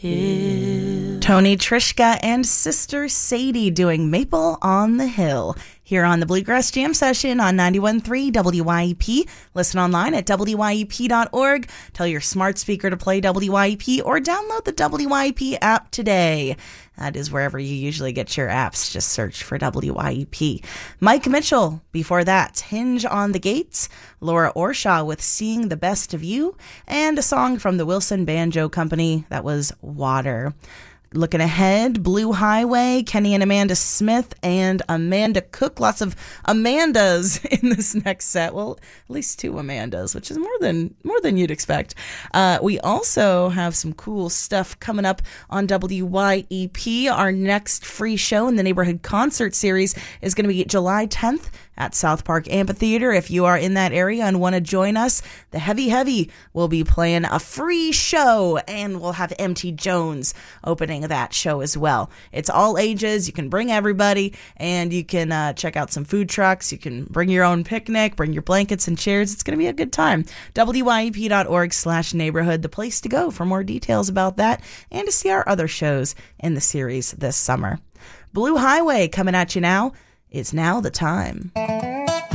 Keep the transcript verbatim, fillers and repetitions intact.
Hill. Tony Trischka and Sister Sadie doing Maple on the Hill here on the Bluegrass Jam Session on ninety-one point three W Y E P. Listen online at W Y E P dot org. Tell your smart speaker to play W Y E P or download the W Y E P app today. That is wherever you usually get your apps. Just search for W Y E P. Mike Mitchell, before that, Hinge on the Gates, Laura Orshaw with Seeing the Best of You, and a song from the Wilson Banjo Company that was Water. Looking ahead, Blue Highway, Kenny and Amanda Smith, and Amanda Cook. Lots of Amandas in this next set. Well, at least two Amandas, which is more than more than you'd expect. Uh, we also have some cool stuff coming up on W Y E P. Our next free show in the Neighborhood Concert Series is going to be July tenth at South Park Amphitheater. If you are in that area and want to join us, the Heavy Heavy will be playing a free show, and we'll have M T Jones opening that show as well. It's all ages. You can bring everybody, and you can uh, check out some food trucks. You can bring your own picnic, bring your blankets and chairs. It's going to be a good time. W Y E P dot org slash neighborhood, the place to go for more details about that and to see our other shows in the series this summer. Blue Highway coming at you now. It's now the time.